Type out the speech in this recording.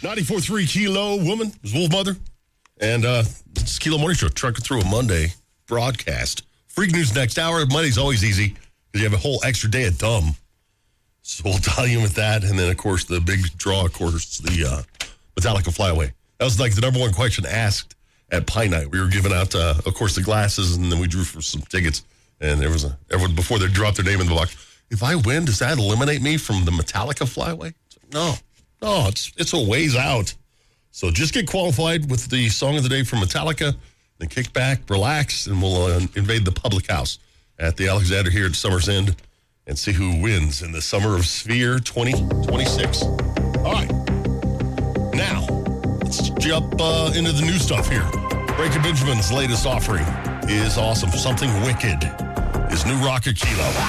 94.3 Kilo Woman is Wolf Mother. And it's Kilo Morning Show, trucking through a Monday broadcast. Freak news next hour. Monday's always easy because you have a whole extra day of dumb. So we'll tell you with that. And then, of course, the big draw, of course, the Metallica Flyaway. That was like the number one question asked at Pie Night. We were giving out, of course, the glasses, and then we drew for some tickets. And there was everyone, before they dropped their name in the box, if I win, does that eliminate me from the Metallica Flyaway? No, it's a ways out. So just get qualified with the song of the day from Metallica, then kick back, relax, and we'll invade the public house at the Alexander here at Summer's End and see who wins in the Summer of Sphere 2026. All right. Now, let's jump into the new stuff here. Breaking Benjamin's latest offering is awesome. Something Wicked is new Rocket Kilo.